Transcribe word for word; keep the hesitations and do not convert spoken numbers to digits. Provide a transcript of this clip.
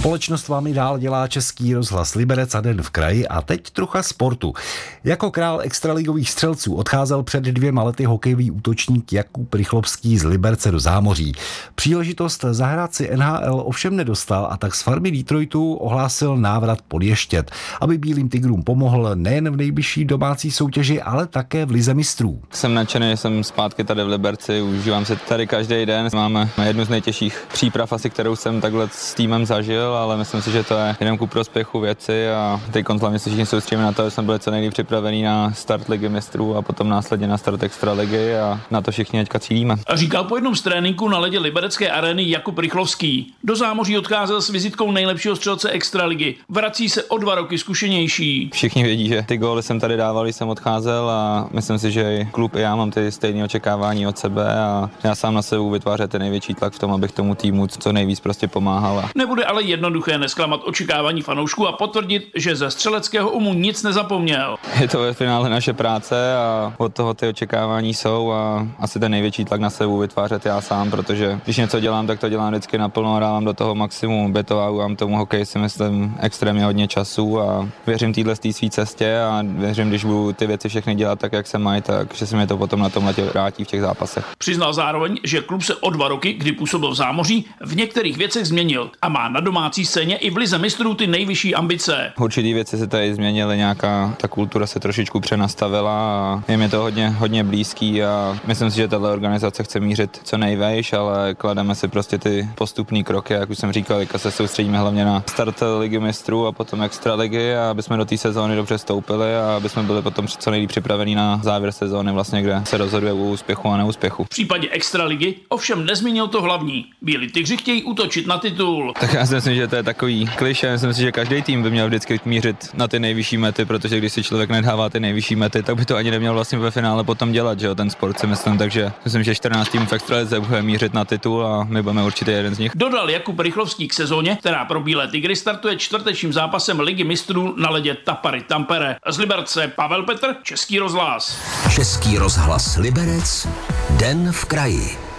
Společnost vám i dál dělá Český rozhlas Liberec a Den v kraji a teď trocha sportu. Jako král extraligových střelců odcházel před dvěma lety hokejový útočník Jakub Rychlovský z Liberce do zámoří. Příležitost zahrát si N H L ovšem nedostal a tak z farmy Detroitu ohlásil návrat pod Ještěd, aby Bílým tigrům pomohl nejen v nejbližší domácí soutěži, ale také v lize mistrů. Jsem nadšený, jsem zpátky tady v Liberci, užívám se tady každý den. Máme jednu z nejtěžších příprav asi, kterou jsem takhle s týmem zažil, ale myslím si, že to je jenom ku prospěchu věci a teď hlavně se všichni soustředíme na to, že jsme byli co nejlíp připravení na start ligy mistrů a potom následně na start extraligy a na to všichni teďka cílíme. A říkal po jednom z tréninku na ledě Liberecké arény Jakub Rychlovský. Do zámoří odcházel s vizitkou nejlepšího střelce extraligy. Vrací se o dva roky zkušenější. Všichni vědí, že ty góly jsem tady dával, když jsem odcházel a myslím si, že klub i já mám ty stejné očekávání od sebe a já sám na sebe vytvářím ten největší tlak v tom, abych tomu týmu co nejvíc prostě pomáhal. Nebude ale jednoduché nesklamat očekávání fanoušků a potvrdit, že ze střeleckého umu nic nezapomněl. Je to ve finále naše práce a od toho ty očekávání jsou a asi ten největší tlak na sebe vytvářet já sám, protože když něco dělám, tak to dělám vždycky naplno a dávám do toho maximum. Obětovávám tomu hokeji si myslím extrémně hodně času a věřím téhle svý cestě a věřím, když budu ty věci všechny dělat tak, jak se mají, tak že se mi to potom na tom letě vrátí v těch zápasech. Přiznal zároveň, že klub se o dva roky, kdy působil v zámoří, v některých věcech změnil a má na domácí scéně i v lize mistrů ty nejvyšší ambice. Určitý věci se tady změnily, nějaká ta kultura se trošičku přenastavila a je mi to hodně, hodně blízký a myslím si, že tato organizace chce mířit co nejvejš, ale klademe si prostě ty postupné kroky, jak už jsem říkal, jak se soustředíme hlavně na start ligy mistrů a potom extraligy, a aby jsme do té sezóny dobře vstoupili a aby jsme byli potom co nejlíp připravení na závěr sezóny, vlastně, kde se rozhoduje o úspěchu a neúspěchu. V případě extraligy ovšem nezmínil to hlavní. Bílí tygři chtějí útočit na titul. Tak já si myslím, že to je takový klišé. Myslím si, že každý tým by měl vždycky mířit na ty nejvyšší mety, protože když si člověk nedává ty nejvyšší mety, tak by to ani neměl vlastně ve finále potom dělat, že jo, ten sport si myslím, takže myslím, že čtrnáct týmů v extralize bude mířit na titul a my budeme určitě jeden z nich. Dodal Jakub Rychlovský k sezóně, která pro Bílé tygry startuje čtvrtečním zápasem ligy mistrů na ledě Tapary Tampere. Z Liberce Pavel Petr, Český rozhlas. Český rozhlas Liberec, Den v kraji.